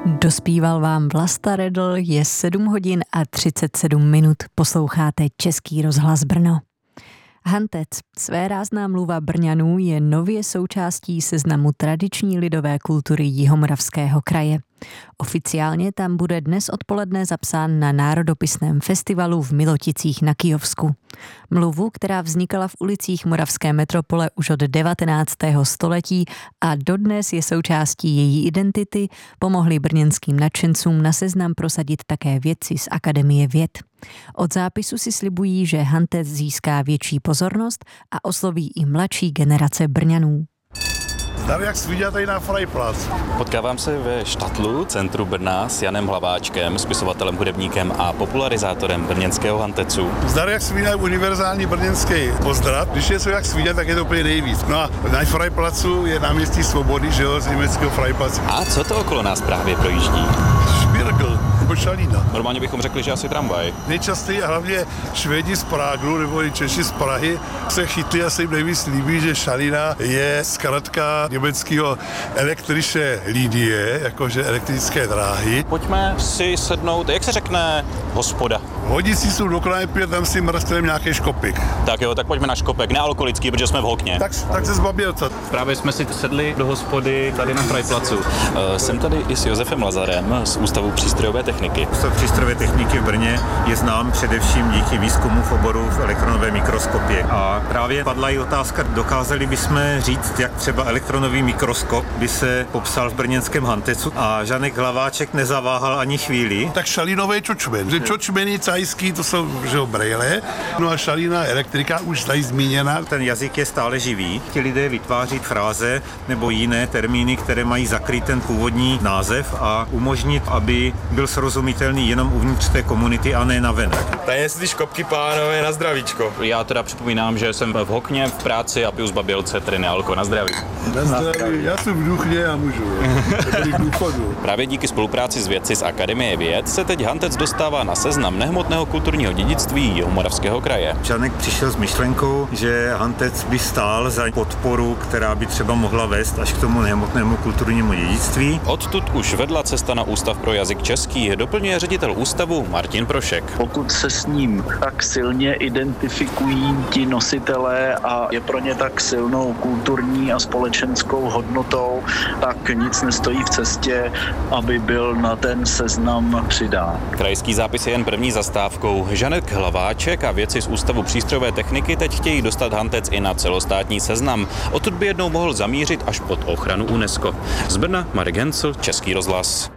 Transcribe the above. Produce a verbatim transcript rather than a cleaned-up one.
Dospíval vám Vlasta Redl, je sedm hodin a třicet sedm minut. Posloucháte Český rozhlas Brno. Hantec, svérázná mluva Brňanů, je nově součástí seznamu tradiční lidové kultury Jihomoravského kraje. Oficiálně tam bude dnes odpoledne zapsán na národopisném festivalu v Miloticích na Kyjovsku. Mluvu, která vznikala v ulicích moravské metropole už od devatenáctého století a dodnes je součástí její identity, pomohli brněnským nadšencům na seznam prosadit také vědci z Akademie věd. Od zápisu si slibují, že Hantec získá větší pozornost a osloví i mladší generace Brňanů. Zdar, jak jsi viděl tady na Frajplac. Potkávám se ve Štatlu, centru Brna, s Janem Hlaváčkem, spisovatelem, hudebníkem a popularizátorem brněnského Hantecu. Zdar, jak jsi viděl univerzální brněnský pozdrav. Když je co jak jsi viděl, tak je to úplně nejvíc. No a na Frajplacu je náměstí Svobody, že jo, z německého Frajplacu. A co to okolo nás právě projíždí? Šmirgl. Šalína. Normálně bychom řekli, že asi tramvaj. Nejčastěji hlavně Švédi z Prágu nebo i Češi z Prahy se chytli a se jim nejvíc líbí, že šalína je zkratka německého elektrische Linie, jakože elektrické dráhy. Pojďme si sednout, jak se řekne, hospoda. Hodí si jsou do klépy, tam si mrskneme nějaký škopik. Tak jo, tak pojďme na škopek, nealkoholický, protože jsme v Hokně. Tak, tak se zbaběl co? Právě jsme si sedli do hospody tady na Frajplacu. Uh, jsem tady i s Josefem Lazarem z Ústavu přístrojové techniky. Ústav přístrojové techniky v Brně je znám především díky výzkumu v oboru v elektronové mikroskopě. A právě padla i otázka, dokázali bychom říct, jak třeba elektronový mikroskop by se popsal v brněnském Hantecu. A Žanek Hlaváček nezaváhal ani chvíli. Tak šalínové čočmen. Čočmeny cajský, to jsou že brejle. No a šalína elektrika už tady zmíněna. Ten jazyk je stále živý. Ti lidé vytváří fráze nebo jiné termíny, které mají zakrýt ten původní název a umožnit, aby byl srozumitelný jenom uvnitř té komunity a ne navenek. Tady ty škopky, pánové, na zdravíčko. Já teda připomínám, že jsem v Hokně v práci a piju z Babělce, tedy nealko. Na zdraví. Na zdraví. Já jsem v Duchně a můžu. V důchodu. Právě díky spolupráci s vědci z Akademie věd se teď Hantec dostává na seznam nehmotného kulturního dědictví Jihomoravského kraje. Žanek přišel s myšlenkou, že Hantec by stál za podporu, která by třeba mohla vést až k tomu nehmotnému kulturnímu dědictví. Odtud už vedla cesta na Ústav pro jazyk český, doplňuje ředitel ústavu Martin Prošek. Pokud se s ním tak silně identifikují ti nositelé a je pro ně tak silnou kulturní a společenskou hodnotou, tak nic nestojí v cestě, aby byl na ten seznam přidán. Krajský zápis je jen první zastávkou. Žanek Hlaváček a vědci z Ústavu přístrojové techniky teď chtějí dostat Hantec i na celostátní seznam. Odtud by jednou mohl zamířit až pod ochranu UNESCO. Z Brna Marek Hencl, Český rozhlas.